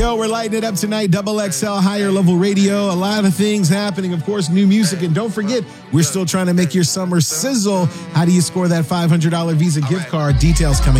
Yo, we're lighting it up tonight. Double XL Higher Level Radio. A lot of things happening. Of course, new music. And don't forget, we're still trying to make your summer sizzle. How do you score that $500 Visa gift card? Details coming